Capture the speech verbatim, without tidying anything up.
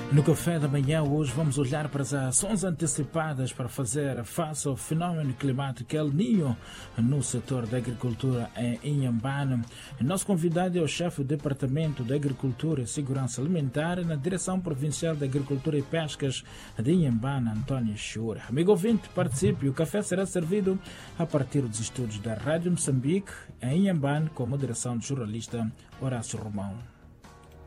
No café da manhã hoje vamos olhar para as ações antecipadas para fazer face ao fenómeno climático El Niño no setor da agricultura em Inhambane. Nosso convidado é o chefe do Departamento de Agricultura e Segurança Alimentar na Direção Provincial de Agricultura e Pescas de Inhambane, António Chura. Amigo ouvinte, participe. O café será servido a partir dos estúdios da Rádio Moçambique em Inhambane com a moderação do jornalista Horácio Romão.